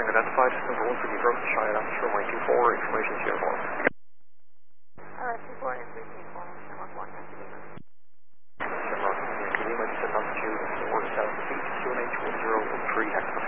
morning, identified system for 150 approach, Cheyenne atmosphere, runway 24, information is uniform. Alright, 24 and 334, Shamrock 1, nice to meet you. Shamrock 1, Yankee Lima, descend altitude 4,000 feet, QNH 1013 hexagon.